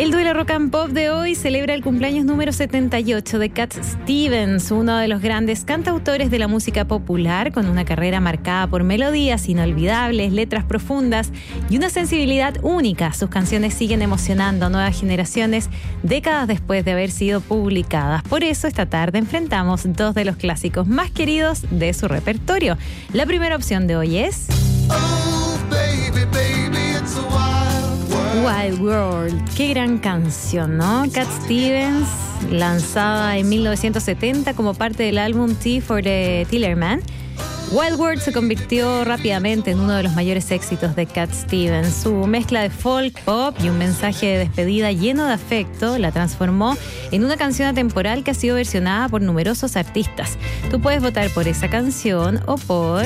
El duelo rock and pop de hoy celebra el cumpleaños número 78 de Cat Stevens, uno de los grandes cantautores de la música popular, con una carrera marcada por melodías inolvidables, letras profundas y una sensibilidad única. Sus canciones siguen emocionando a nuevas generaciones décadas después de haber sido publicadas. Por eso esta tarde enfrentamos dos de los clásicos más queridos de su repertorio. La primera opción de hoy es Wild World. Qué gran canción, ¿no? Cat Stevens, lanzada en 1970 como parte del álbum Tea for the Tillerman. Wild World se convirtió rápidamente en uno de los mayores éxitos de Cat Stevens. Su mezcla de folk, pop y un mensaje de despedida lleno de afecto la transformó en una canción atemporal que ha sido versionada por numerosos artistas. Tú puedes votar por esa canción o por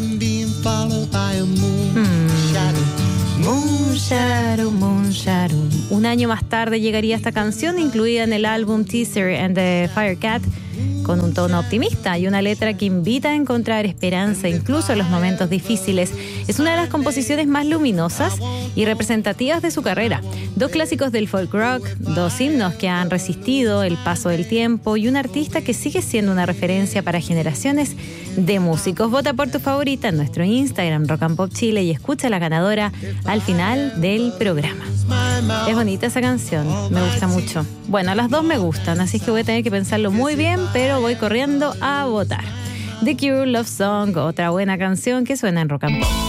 Moon Shadow, Moon Shadow. Un año más tarde llegaría esta canción, incluida en el álbum Teaser and the Firecat, con un tono optimista y una letra que invita a encontrar esperanza incluso en los momentos difíciles. Es una de las composiciones más luminosas y representativas de su carrera. Dos clásicos del folk rock, dos himnos que han resistido el paso del tiempo y un artista que sigue siendo una referencia para generaciones de músicos. Vota por tu favorita en nuestro Instagram, Rock and Pop Chile, y escucha la ganadora al final del programa. Es bonita esa canción, me gusta mucho. Bueno, las dos me gustan, así que voy a tener que pensarlo muy bien, pero voy corriendo a votar. The Cure, Love Song, otra buena canción que suena en Rock and Pop.